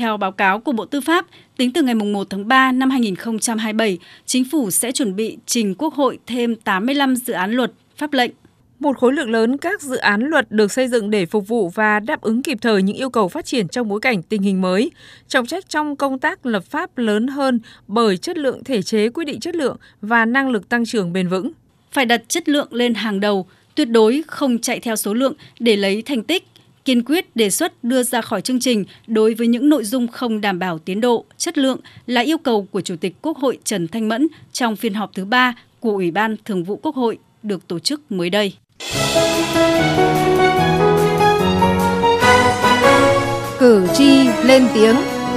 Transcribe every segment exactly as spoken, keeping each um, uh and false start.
Theo báo cáo của Bộ Tư pháp, tính từ ngày mùng một tháng ba năm hai nghìn không trăm hai mươi bảy, Chính phủ sẽ chuẩn bị trình Quốc hội thêm tám mươi lăm dự án luật, pháp lệnh. Một khối lượng lớn các dự án luật được xây dựng để phục vụ và đáp ứng kịp thời những yêu cầu phát triển trong bối cảnh tình hình mới. Trọng trách trong công tác lập pháp lớn hơn bởi chất lượng thể chế quyết định chất lượng và năng lực tăng trưởng bền vững. Phải đặt chất lượng lên hàng đầu, tuyệt đối không chạy theo số lượng để lấy thành tích, kiên quyết đề xuất đưa ra khỏi chương trình đối với những nội dung không đảm bảo tiến độ, chất lượng là yêu cầu của Chủ tịch Quốc hội Trần Thanh Mẫn trong phiên họp thứ ba của Ủy ban Thường vụ Quốc hội được tổ chức mới đây. Cử tri lên tiếng.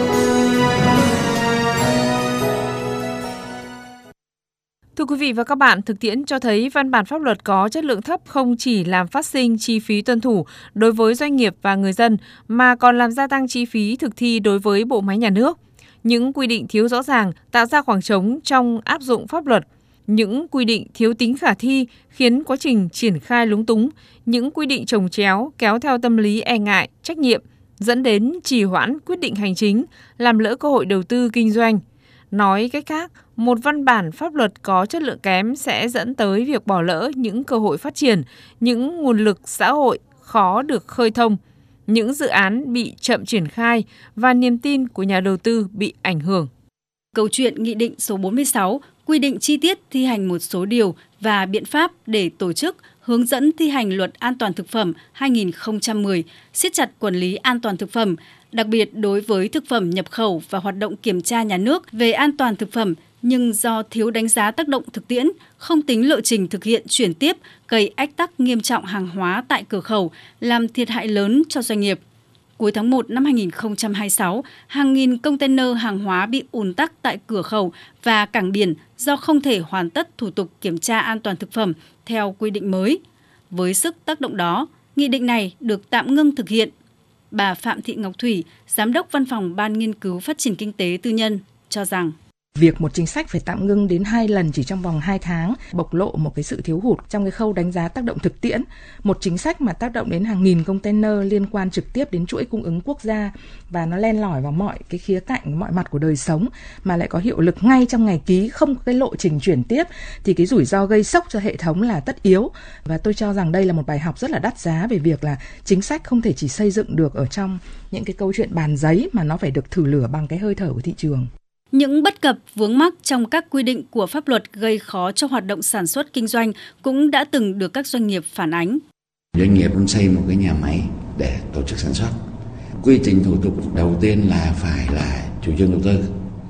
Thưa quý vị và các bạn, thực tiễn cho thấy văn bản pháp luật có chất lượng thấp không chỉ làm phát sinh chi phí tuân thủ đối với doanh nghiệp và người dân, mà còn làm gia tăng chi phí thực thi đối với bộ máy nhà nước. Những quy định thiếu rõ ràng tạo ra khoảng trống trong áp dụng pháp luật. Những quy định thiếu tính khả thi khiến quá trình triển khai lúng túng. Những quy định chồng chéo kéo theo tâm lý e ngại, trách nhiệm, dẫn đến trì hoãn quyết định hành chính, làm lỡ cơ hội đầu tư kinh doanh. Nói cách khác, một văn bản pháp luật có chất lượng kém sẽ dẫn tới việc bỏ lỡ những cơ hội phát triển, những nguồn lực xã hội khó được khơi thông, những dự án bị chậm triển khai và niềm tin của nhà đầu tư bị ảnh hưởng. Câu chuyện Nghị định số bốn mươi sáu quy định chi tiết thi hành một số điều và biện pháp để tổ chức, hướng dẫn thi hành Luật An toàn thực phẩm hai nghìn không trăm mười, siết chặt quản lý an toàn thực phẩm, đặc biệt đối với thực phẩm nhập khẩu và hoạt động kiểm tra nhà nước về an toàn thực phẩm, nhưng do thiếu đánh giá tác động thực tiễn, không tính lộ trình thực hiện chuyển tiếp, gây ách tắc nghiêm trọng hàng hóa tại cửa khẩu, làm thiệt hại lớn cho doanh nghiệp. Cuối tháng một năm hai nghìn không trăm hai mươi sáu, hàng nghìn container hàng hóa bị ùn tắc tại cửa khẩu và cảng biển do không thể hoàn tất thủ tục kiểm tra an toàn thực phẩm theo quy định mới. Với sức tác động đó, nghị định này được tạm ngưng thực hiện. Bà Phạm Thị Ngọc Thủy, Giám đốc Văn phòng Ban Nghiên cứu Phát triển Kinh tế Tư nhân, cho rằng việc một chính sách phải tạm ngưng đến hai lần chỉ trong vòng hai tháng bộc lộ một cái sự thiếu hụt trong cái khâu đánh giá tác động thực tiễn. Một chính sách mà tác động đến hàng nghìn container liên quan trực tiếp đến chuỗi cung ứng quốc gia và nó len lỏi vào mọi cái khía cạnh, mọi mặt của đời sống mà lại có hiệu lực ngay trong ngày ký, không có cái lộ trình chuyển tiếp thì cái rủi ro gây sốc cho hệ thống là tất yếu. Và tôi cho rằng đây là một bài học rất là đắt giá về việc là chính sách không thể chỉ xây dựng được ở trong những cái câu chuyện bàn giấy mà nó phải được thử lửa bằng cái hơi thở của thị trường. Những bất cập vướng mắc trong các quy định của pháp luật gây khó cho hoạt động sản xuất kinh doanh cũng đã từng được các doanh nghiệp phản ánh. Doanh nghiệp muốn xây một cái nhà máy để tổ chức sản xuất. Quy trình thủ tục đầu tiên là phải là chủ trương đầu tư.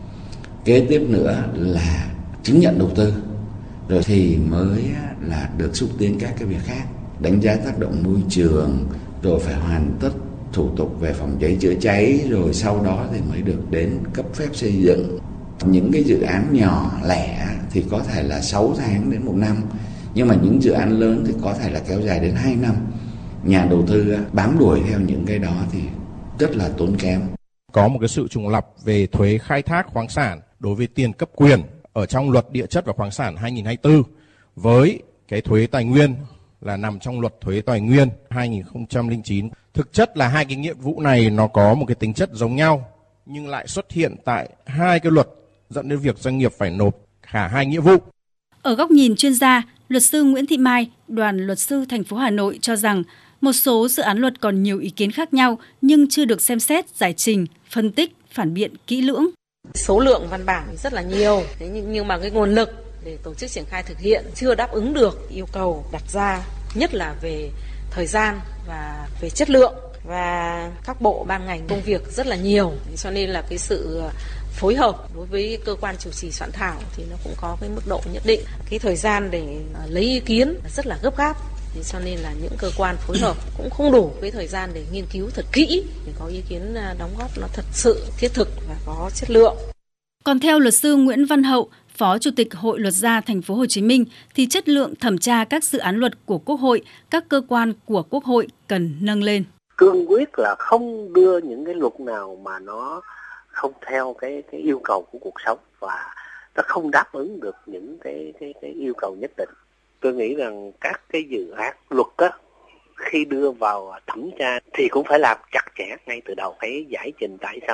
Kế tiếp nữa là chứng nhận đầu tư. Rồi thì mới là được xúc tiến các cái việc khác. Đánh giá tác động môi trường, rồi phải hoàn tất thủ tục về phòng cháy chữa cháy, rồi sau đó thì mới được đến cấp phép xây dựng. Những cái dự án nhỏ lẻ thì có thể là sáu tháng đến một năm, nhưng mà những dự án lớn thì có thể là kéo dài đến hai năm. Nhà đầu tư bám đuổi theo những cái đó thì rất là tốn kém. Có một cái sự trùng lặp về thuế khai thác khoáng sản đối với tiền cấp quyền ở trong Luật Địa chất và Khoáng sản hai nghìn không trăm hai mươi tư với cái thuế tài nguyên là nằm trong Luật Thuế Tài nguyên hai nghìn không trăm lẻ chín. Thực chất là hai cái nghĩa vụ này nó có một cái tính chất giống nhau nhưng lại xuất hiện tại hai cái luật, dẫn đến việc doanh nghiệp phải nộp cả hai nghĩa vụ. Ở góc nhìn chuyên gia, luật sư Nguyễn Thị Mai, Đoàn luật sư thành phố Hà Nội cho rằng một số dự án luật còn nhiều ý kiến khác nhau nhưng chưa được xem xét, giải trình, phân tích, phản biện kỹ lưỡng. Số lượng văn bản rất là nhiều, thế nhưng, nhưng mà cái nguồn lực để tổ chức triển khai thực hiện chưa đáp ứng được yêu cầu đặt ra, nhất là về thời gian và về chất lượng, và các bộ ban ngành công việc rất là nhiều, cho nên là cái sự phối hợp đối với cơ quan chủ trì soạn thảo thì nó cũng có cái mức độ nhất định. Cái thời gian để lấy ý kiến rất là gấp gáp, cho nên là những cơ quan phối hợp cũng không đủ cái thời gian để nghiên cứu thật kỹ để có ý kiến đóng góp nó thật sự thiết thực và có chất lượng. Còn theo luật sư Nguyễn Văn Hậu, Phó Chủ tịch Hội Luật gia Thành phố Hồ Chí Minh, thì chất lượng thẩm tra các dự án luật của Quốc hội, các cơ quan của Quốc hội cần nâng lên. Cương quyết là không đưa những cái luật nào mà nó không theo cái cái yêu cầu của cuộc sống và nó không đáp ứng được những cái cái cái yêu cầu nhất định. Tôi nghĩ rằng các cái dự án luật á, khi đưa vào thẩm tra thì cũng phải làm chặt chẽ ngay từ đầu, phải giải trình tại sao